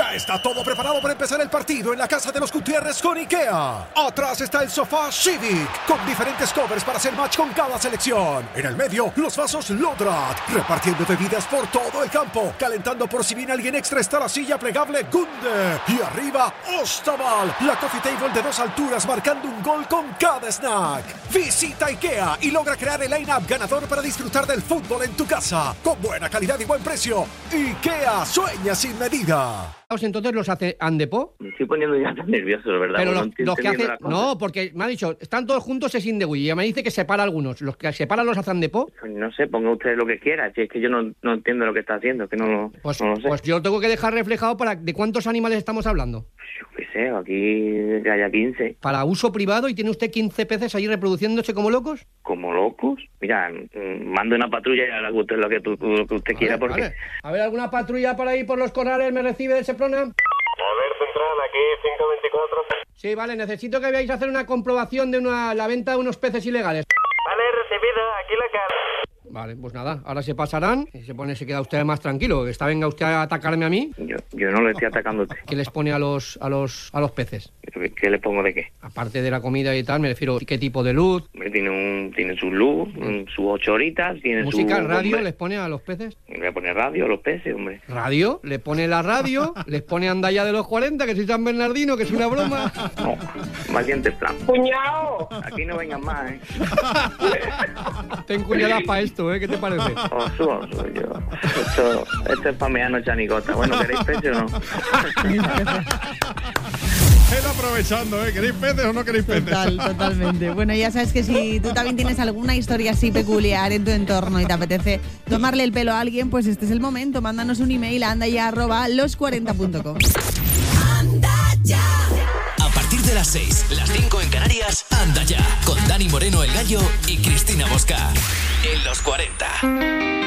Ya está todo preparado para empezar el partido en la casa de los Gutiérrez con IKEA. Atrás está el sofá Civic, con diferentes covers para hacer match con cada selección. En el medio, los vasos Lodrat, repartiendo bebidas por todo el campo. Calentando por si viene alguien extra está la silla plegable Gunde. Y arriba, Ostaval, la coffee table de 2 alturas marcando un gol con cada snack. Visita IKEA y logra crear el line-up ganador para disfrutar del fútbol en tu casa. Con buena calidad y buen precio. IKEA, sueña sin medida. Entonces los hace Andepo. Me estoy poniendo ya tan nervioso, ¿verdad? Pero no los que hace... No, porque me ha dicho, están todos juntos es Indegui. Y me dice que separa algunos. ¿Los que separan los hace Andepo? Pues no sé, ponga usted lo que quiera. Si es que yo no entiendo lo que está haciendo, que no lo sé. Pues yo lo tengo que dejar reflejado para... ¿De cuántos animales estamos hablando? Yo qué sé, aquí que haya 15. Para uso privado, y tiene usted 15 peces ahí reproduciéndose como locos. ¿Como locos? Mira, mande una patrulla y haga usted lo que usted quiera, porque... Vale. A ver, ¿alguna patrulla por ahí por los corrales me recibe del Seprona? A ver, central, aquí 524. Sí, vale, necesito que veáis a hacer una comprobación de la venta de unos peces ilegales. Vale, recibido, aquí la cara. Vale, pues nada, ahora se pasarán y se queda usted más tranquilo. Esta venga usted a atacarme a mí. Yo no le estoy atacando a usted. ¿Qué les pone a los peces? ¿Qué le pongo de qué? Aparte de la comida y tal, me refiero, ¿qué tipo de luz? Tiene su luz, sus 8 horitas, tiene ¿Música, su... radio hombre, les pone a los peces? le pone radio a los peces, hombre. ¿Radio? ¿Le pone la radio? ¿Les pone Andaya de los 40, que soy San Bernardino, que es una broma? No, valiente plan. ¡Cuñao! Aquí no vengan más, ¿eh? Ten cuñadas para esto, ¿eh? ¿Qué te parece? Oso, yo. Esto es pameano chanicota. Bueno, ¿queréis peces o no? Él aprovechando, ¿eh? ¿Queréis peces o no queréis peces? Totalmente. Bueno, ya sabes que si tú también tienes alguna historia así peculiar en tu entorno y te apetece tomarle el pelo a alguien, pues este es el momento. Mándanos un email a andaya@los40.com. Anda ya. A partir de las 6, las 5 en Canarias, Anda ya, con Dani Moreno el Gallo y Cristina Bosca. En los 40.